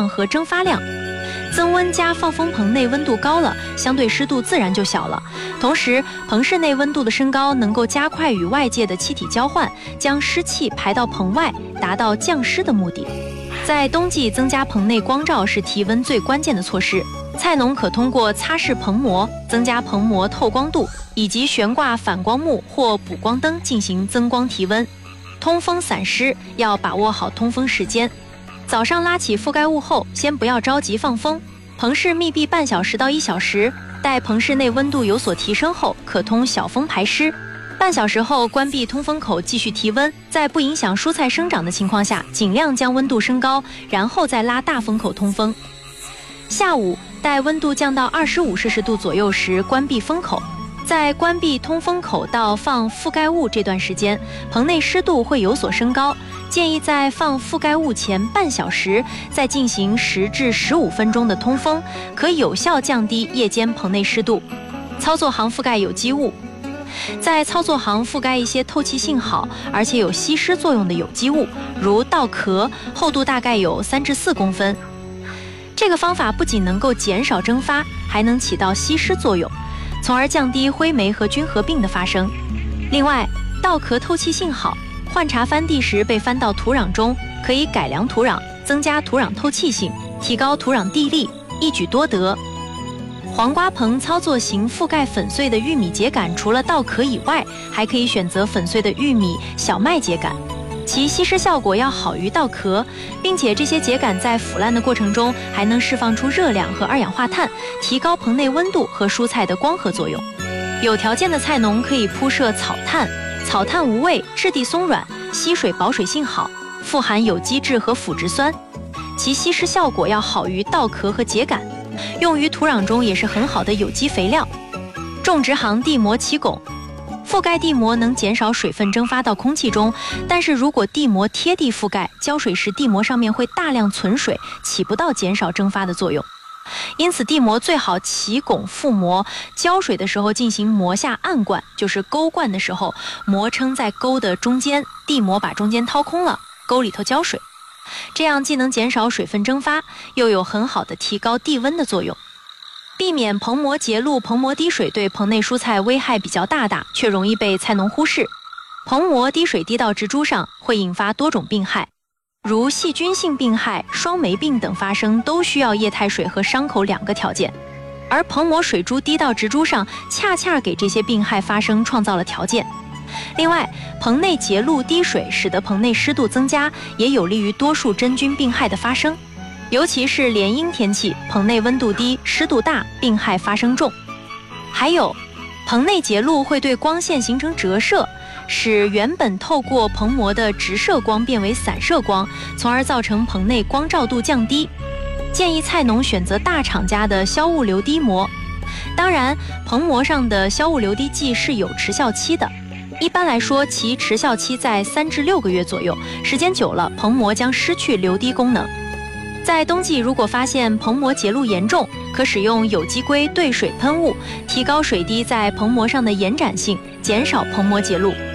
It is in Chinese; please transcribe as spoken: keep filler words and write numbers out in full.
量和蒸发量。增温加放风棚内温度高了，相对湿度自然就小了。同时，棚室内温度的升高能够加快与外界的气体交换，将湿气排到棚外，达到降湿的目的。在冬季增加棚内光照是提温最关键的措施。菜农可通过擦拭棚膜、增加棚膜透光度，以及悬挂反光幕或补光灯进行增光提温。通风散湿要把握好通风时间。早上拉起覆盖物后，先不要着急放风，棚室密闭半小时到一小时，待棚室内温度有所提升后，可通小风排湿。半小时后关闭通风口继续提温，在不影响蔬菜生长的情况下，尽量将温度升高，然后再拉大风口通风。下午待温度降到二十五摄氏度左右时，关闭风口。在关闭通风口到放覆盖物这段时间，棚内湿度会有所升高，建议在放覆盖物前半小时再进行十至十五分钟的通风，可有效降低夜间棚内湿度。操作行覆盖有机物，在操作行覆盖一些透气性好而且有吸湿作用的有机物，如稻壳，厚度大概有三至四公分。这个方法不仅能够减少蒸发，还能起到吸湿作用，从而降低灰霉和菌合并的发生。另外，稻壳透气性好，换茬翻地时被翻到土壤中，可以改良土壤，增加土壤透气性，提高土壤地力，一举多得。黄瓜棚操作型覆盖粉碎的玉米秸秆，除了稻壳以外，还可以选择粉碎的玉米、小麦秸秆，其吸湿效果要好于稻壳，并且这些秸秆在腐烂的过程中还能释放出热量和二氧化碳，提高棚内温度和蔬菜的光合作用。有条件的菜农可以铺设草炭，草炭无味，质地松软，吸水保水性好，富含有机质和腐殖酸，其吸湿效果要好于稻壳和秸秆，用于土壤中也是很好的有机肥料。种植行地膜起拱，覆盖地膜能减少水分蒸发到空气中，但是如果地膜贴地覆盖，浇水时地膜上面会大量存水，起不到减少蒸发的作用。因此地膜最好起拱覆膜，浇水的时候进行膜下暗灌，就是沟灌的时候，膜撑在沟的中间，地膜把中间掏空了，沟里头浇水，这样既能减少水分蒸发，又有很好的提高地温的作用。避免棚膜结露、棚膜滴水对棚内蔬菜危害比较大大，却容易被菜农忽视。棚膜滴水滴到植株上，会引发多种病害，如细菌性病害、霜霉病等发生，都需要液态水和伤口两个条件。而棚膜水珠滴到植株上，恰恰给这些病害发生创造了条件。另外，棚内结露滴水，使得棚内湿度增加，也有利于多数真菌病害的发生。尤其是连阴天气，棚内温度低、湿度大，病害发生重。还有，棚内结露会对光线形成折射，使原本透过棚膜的直射光变为散射光，从而造成棚内光照度降低。建议菜农选择大厂家的消雾流滴膜。当然，棚膜上的消雾流滴剂是有持效期的，一般来说，其持效期在三至六个月左右，时间久了，棚膜将失去流滴功能。在冬季，如果发现棚膜结露严重，可使用有机硅兑水喷雾，提高水滴在棚膜上的延展性，减少棚膜结露。